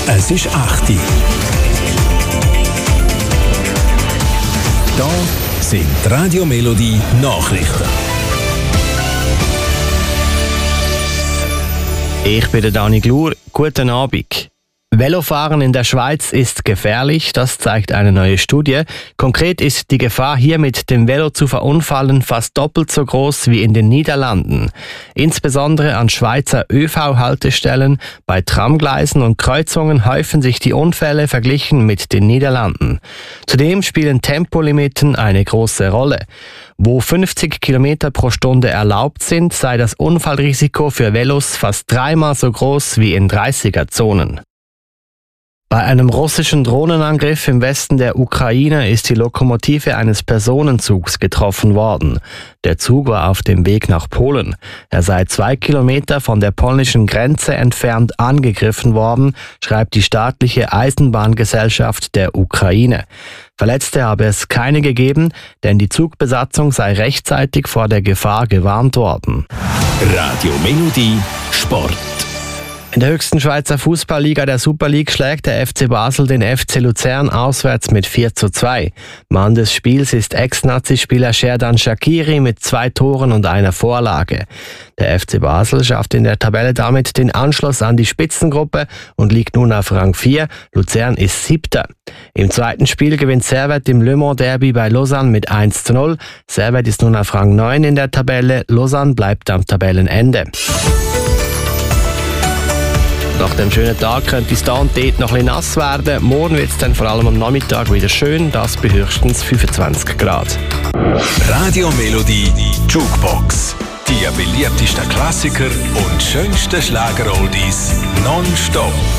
Es ist 8 Uhr. Da sind die Radio Melodie Nachrichten. Ich bin der Dani Glur. Guten Abend. Velofahren in der Schweiz ist gefährlich, das zeigt eine neue Studie. Konkret ist die Gefahr, hier mit dem Velo zu verunfallen, fast doppelt so groß wie in den Niederlanden. Insbesondere an Schweizer ÖV-Haltestellen, bei Tramgleisen und Kreuzungen häufen sich die Unfälle verglichen mit den Niederlanden. Zudem spielen Tempolimiten eine große Rolle. Wo 50 km pro Stunde erlaubt sind, sei das Unfallrisiko für Velos fast dreimal so groß wie in 30er-Zonen. Bei einem russischen Drohnenangriff im Westen der Ukraine ist die Lokomotive eines Personenzugs getroffen worden. Der Zug war auf dem Weg nach Polen. Er sei 2 Kilometer von der polnischen Grenze entfernt angegriffen worden, schreibt die staatliche Eisenbahngesellschaft der Ukraine. Verletzte habe es keine gegeben, denn die Zugbesatzung sei rechtzeitig vor der Gefahr gewarnt worden. Radio Melodie Sport. In der höchsten Schweizer Fußballliga, der Super League, schlägt der FC Basel den FC Luzern auswärts mit 4:2. Mann des Spiels ist Ex-Nazi-Spieler Xherdan Shaqiri mit 2 Toren und einer Vorlage. Der FC Basel schafft in der Tabelle damit den Anschluss an die Spitzengruppe und liegt nun auf Rang 4. Luzern ist 7. Im zweiten Spiel gewinnt Servette im Le Mans Derby bei Lausanne mit 1:0. Servette ist nun auf Rang 9 in der Tabelle. Lausanne bleibt am Tabellenende. Nach dem schönen Tag könnte es da und dort noch ein bisschen nass werden. Morgen wird es dann vor allem am Nachmittag wieder schön, das bei höchstens 25 Grad. Radio Melodie Jukebox. Die beliebtesten Klassiker und schönsten Schlager-Oldies nonstop.